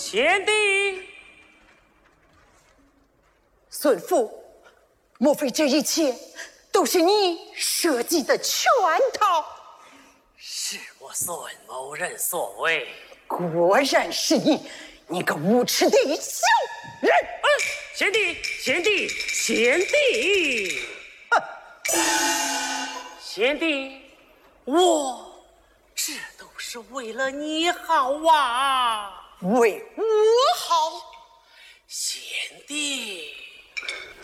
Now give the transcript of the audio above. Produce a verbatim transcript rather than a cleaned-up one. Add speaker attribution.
Speaker 1: 贤弟，
Speaker 2: 孙父，莫非这一切都是你设计的圈套？
Speaker 1: 是我孙某人所为。
Speaker 2: 果然是你，你个无耻的小人！
Speaker 1: 啊，贤弟，贤弟，贤弟，贤弟，我这都是为了你好啊！
Speaker 2: 为我好，
Speaker 1: 贤弟，